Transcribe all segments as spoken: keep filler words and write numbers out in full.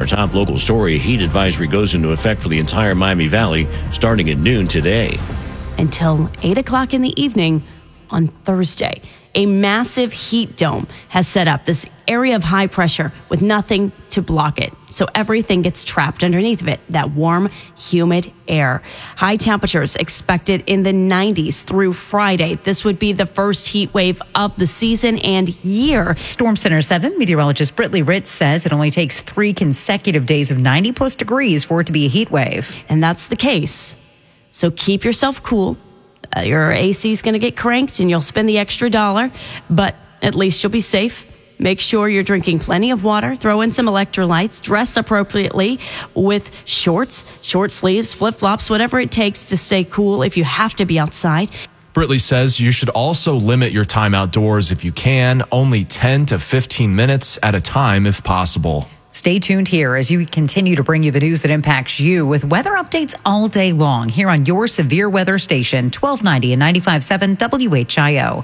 top local story, a heat advisory goes into effect for the entire Miami Valley starting at noon today. Until eight o'clock in the evening on Thursday. A massive heat dome has set up this area of high pressure with nothing to block it. So everything gets trapped underneath of it, that warm, humid air. High temperatures expected in the nineties through Friday. This would be the first heat wave of the season and year. Storm Center seven meteorologist Britley Ritz says it only takes three consecutive days of ninety plus degrees for it to be a heat wave. And that's the case. So keep yourself cool. Uh, your A C is going to get cranked and you'll spend the extra dollar, but at least you'll be safe. Make sure you're drinking plenty of water. Throw in some electrolytes. Dress appropriately with shorts, short sleeves, flip-flops, whatever it takes to stay cool if you have to be outside. Britley says you should also limit your time outdoors if you can, only ten to fifteen minutes at a time if possible. Stay tuned here as we continue to bring you the news that impacts you with weather updates all day long here on your severe weather station, twelve ninety and ninety-five point seven W H I O.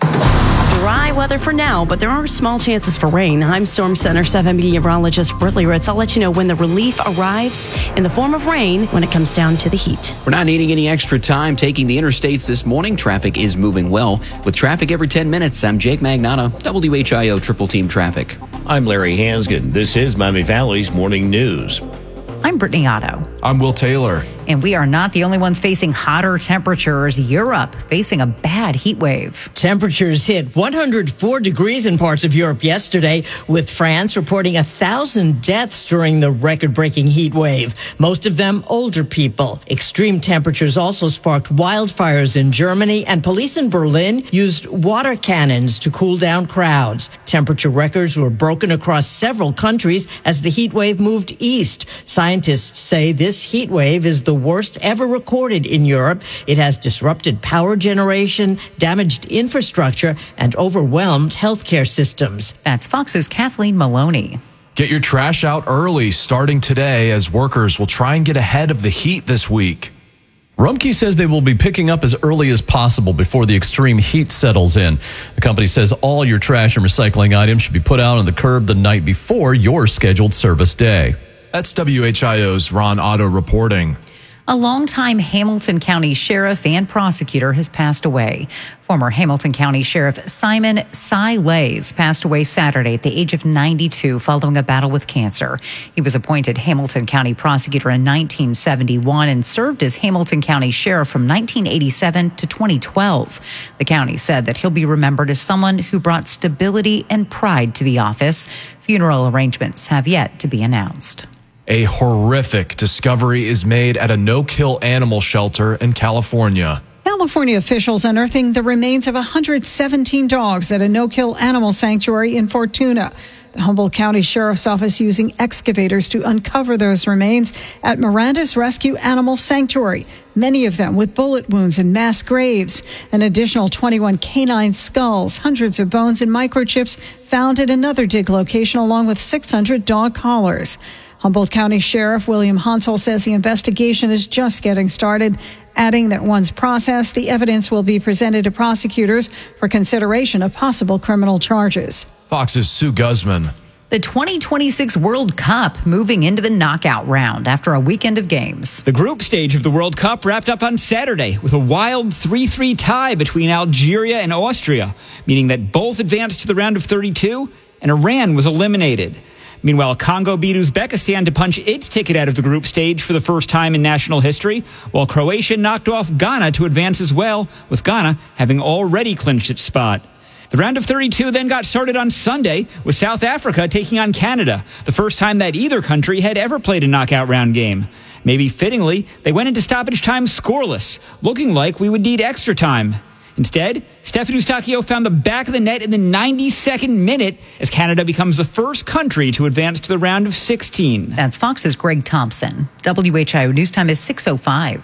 Dry weather for now, but there are small chances for rain. I'm Storm Center seven meteorologist Britley Ritz. I'll let you know when the relief arrives in the form of rain when it comes down to the heat. We're not needing any extra time taking the interstates this morning. Traffic is moving well. With traffic every ten minutes, I'm Jake Magnotta, W H I O Triple Team Traffic. I'm Larry Hansgen. This is Miami Valley's Morning News. I'm Brittany Otto. I'm Will Taylor. And we are not the only ones facing hotter temperatures. Europe facing a bad heat wave. Temperatures hit one hundred four degrees in parts of Europe yesterday, with France reporting a thousand deaths during the record-breaking heat wave, most of them older people. Extreme temperatures also sparked wildfires in Germany, and police in Berlin used water cannons to cool down crowds. Temperature records were broken across several countries as the heat wave moved east. Scientists say this heat wave is the worst ever recorded in Europe. It has disrupted power generation, damaged infrastructure, and overwhelmed healthcare systems. That's Fox's Kathleen Maloney. Get your trash out early starting today as workers will try and get ahead of the heat this week. Rumpke says they will be picking up as early as possible before the extreme heat settles in. The company says all your trash and recycling items should be put out on the curb the night before your scheduled service day. That's W H I O's Ron Otto reporting. A longtime Hamilton County sheriff and prosecutor has passed away. Former Hamilton County Sheriff Simon Cy Lays passed away Saturday at the age of ninety-two following a battle with cancer. He was appointed Hamilton County prosecutor in nineteen seventy-one and served as Hamilton County Sheriff from nineteen eighty-seven to twenty twelve. The county said that he'll be remembered as someone who brought stability and pride to the office. Funeral arrangements have yet to be announced. A horrific discovery is made at a no-kill animal shelter in California. California officials unearthing the remains of one hundred seventeen dogs at a no-kill animal sanctuary in Fortuna. The Humboldt County Sheriff's Office using excavators to uncover those remains at Miranda's Rescue Animal Sanctuary, many of them with bullet wounds and mass graves. An additional twenty-one canine skulls, hundreds of bones and microchips found at another dig location, along with six hundred dog collars. Humboldt County Sheriff William Hansel says the investigation is just getting started, adding that once processed, the evidence will be presented to prosecutors for consideration of possible criminal charges. Fox's Sue Guzman. The twenty twenty-six World Cup moving into the knockout round after a weekend of games. The group stage of the World Cup wrapped up on Saturday with a wild three three tie between Algeria and Austria, meaning that both advanced to the round of thirty-two and Iran was eliminated. Meanwhile, Congo beat Uzbekistan to punch its ticket out of the group stage for the first time in national history, while Croatia knocked off Ghana to advance as well, with Ghana having already clinched its spot. The round of thirty-two then got started on Sunday, with South Africa taking on Canada, the first time that either country had ever played a knockout round game. Maybe fittingly, they went into stoppage time scoreless, looking like we would need extra time. Instead, Stefan Eustáquio found the back of the net in the ninety-second minute as Canada becomes the first country to advance to the round of sixteen. That's Fox's Greg Thompson. W H I O News Time is six oh five.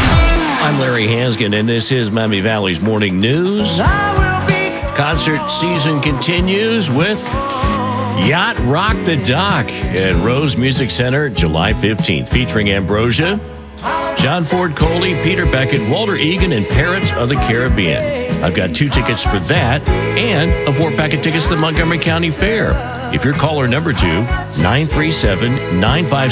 I'm Larry Hansgen, and this is Miami Valley's Morning News. Concert season continues with Yacht Rock the Dock at Rose Music Center July fifteenth, featuring Ambrosia, John Ford Coley, Peter Beckett, Walter Egan, and Parrots of the Caribbean. I've got two tickets for that and a four-pack of tickets to the Montgomery County Fair. If you're caller number two, nine three seven, nine five